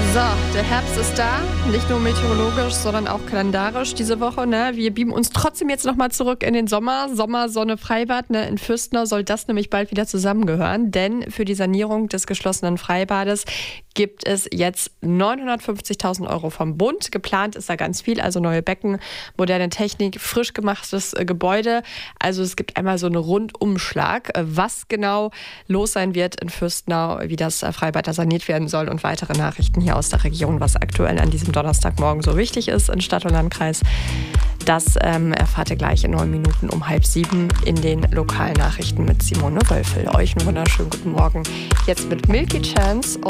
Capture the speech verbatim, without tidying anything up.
So, der Herbst ist da, nicht nur meteorologisch, sondern auch kalendarisch diese Woche. Ne? Wir beamen uns trotzdem jetzt nochmal zurück in den Sommer. Sommer, Sonne, Freibad. Ne? In Fürstenau soll das nämlich bald wieder zusammengehören, denn für die Sanierung des geschlossenen Freibades gibt es jetzt neunhundertfünfzigtausend Euro vom Bund. Geplant ist da ganz viel, also neue Becken, moderne Technik, frisch gemachtes äh, Gebäude. Also es gibt einmal so einen Rundumschlag, äh, was genau los sein wird in Fürstenau, wie das äh, Freibad da saniert werden soll und weitere Nachrichten hier aus der Region, was aktuell an diesem Donnerstagmorgen so wichtig ist in Stadt und Landkreis. Das ähm, erfahrt ihr gleich in neun Minuten um halb sieben in den lokalen Nachrichten mit Simone Wölfel. Euch einen wunderschönen guten Morgen. Jetzt mit Milky Chance.